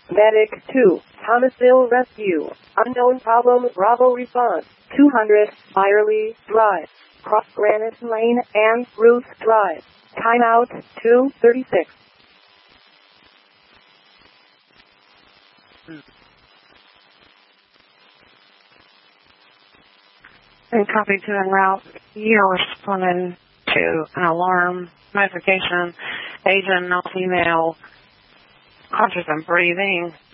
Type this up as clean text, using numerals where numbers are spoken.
Medic 2, Thomasville Rescue. Unknown problem, Bravo response. 200, Byerly Drive. Cross Granite Lane and Ruth Drive. Timeout 2:36. And copy to en route. You're responding to an alarm notification. Agent, female, conscious and breathing.